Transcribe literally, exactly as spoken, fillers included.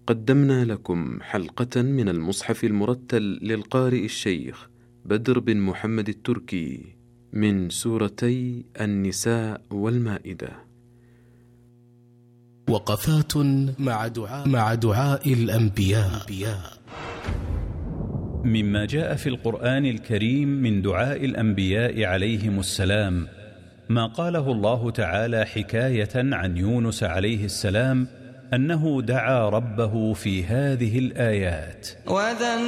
قدمنا لكم حلقة من المصحف المرتل للقارئ الشيخ بدر بن محمد التركي من سورتي النساء والمائدة. وقفات مع دعاء, مع دعاء الأنبياء. مما جاء في القرآن الكريم من دعاء الأنبياء عليهم السلام ما قاله الله تعالى حكاية عن يونس عليه السلام أنه دعا ربه في هذه الآيات: